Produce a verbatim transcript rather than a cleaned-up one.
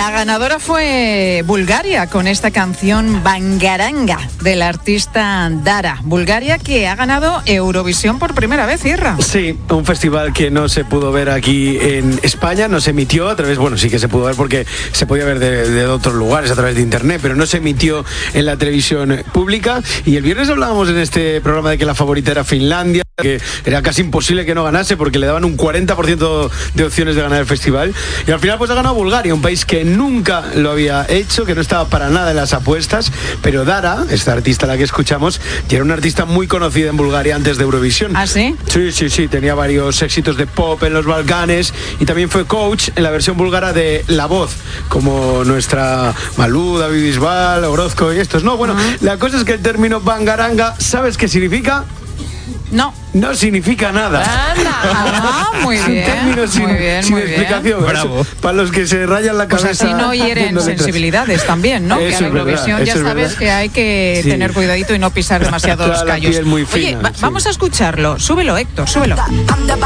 La ganadora fue Bulgaria con esta canción Bangaranga del artista Dara. Bulgaria que ha ganado Eurovisión por primera vez, Irra. Sí, un festival que no se pudo ver aquí en España, no se emitió a través, bueno, sí que se pudo ver porque se podía ver de, de otros lugares a través de internet, pero no se emitió en la televisión pública. Y el viernes hablábamos en este programa de que la favorita era Finlandia, que era casi imposible que no ganase porque le daban un cuarenta por ciento de opciones de ganar el festival, y al final pues ha ganado Bulgaria, un país que nunca lo había hecho, que no estaba para nada en las apuestas. Pero Dara, esta artista a la que escuchamos, ya era una artista muy conocida en Bulgaria antes de Eurovisión. ¿Ah, sí? Sí, sí, sí, tenía varios éxitos de pop en los Balcanes y también fue coach en la versión búlgara de La Voz, como nuestra Malú, David Bisbal, Orozco y estos. No, bueno, uh-huh. La cosa es que el término Bangaranga, ¿sabes qué significa? No. No significa nada. Ah, muy bien. Es un término sin, muy bien, sin muy explicación. bien. Bravo. Para los que se rayan la cabeza. Pues así no hieren sensibilidades también, ¿no? Eso que a la Eurovisión ya sabes verdad. que hay que sí. tener cuidadito y no pisar demasiados callos. Muy fina, Oye, va, sí. vamos a escucharlo. Súbelo, Héctor, súbelo.